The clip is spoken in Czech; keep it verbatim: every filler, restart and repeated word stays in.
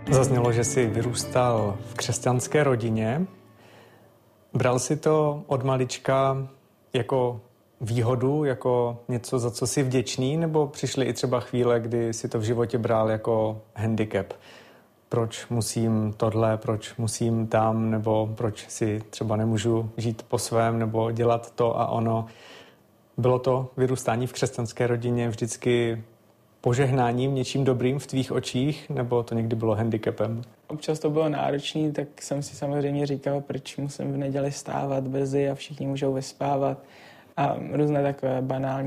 Zaznělo, že jsi vyrůstal v křesťanské rodině. Bral jsi to od malička jako výhodu, jako něco, za co jsi vděčný, nebo přišly i třeba chvíle, kdy si to v životě bral jako handicap? Proč musím tohle, proč musím tam, nebo proč si třeba nemůžu žít po svém, nebo dělat to a ono. Bylo to vyrůstání v křesťanské rodině vždycky požehnáním, něčím dobrým v tvých očích, nebo to někdy bylo handicapem? Občas to bylo náročné, tak jsem si samozřejmě říkal, proč musím v neděli stávat brzy a všichni můžou vyspávat a různé takové banální